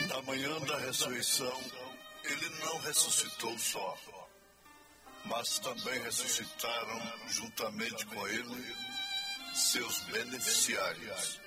Na manhã da ressurreição, ele não ressuscitou só, mas também ressuscitaram juntamente com ele seus beneficiários.